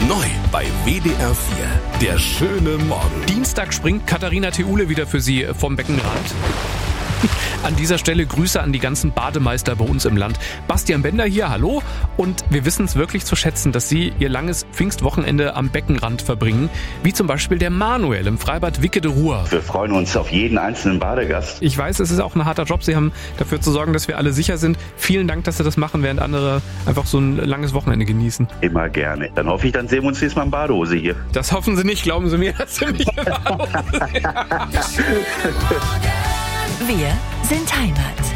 Neu bei WDR 4. Der schöne Morgen. Dienstag springt Katharina Theule wieder für Sie vom Beckenrand. An dieser Stelle Grüße an die ganzen Bademeister bei uns im Land. Bastian Bender hier, hallo. Und wir wissen es wirklich zu schätzen, dass Sie Ihr langes Pfingstwochenende am Beckenrand verbringen. Wie zum Beispiel der Manuel im Freibad Wicke de Ruhr. Wir freuen uns auf jeden einzelnen Badegast. Ich weiß, es ist auch ein harter Job. Sie haben dafür zu sorgen, dass wir alle sicher sind. Vielen Dank, dass Sie das machen, während andere einfach so ein langes Wochenende genießen. Immer gerne. Dann hoffe ich, dann sehen wir uns diesmal in Badehose hier. Das hoffen Sie nicht, glauben Sie mir, dass Sie mich Wir sind Heimat.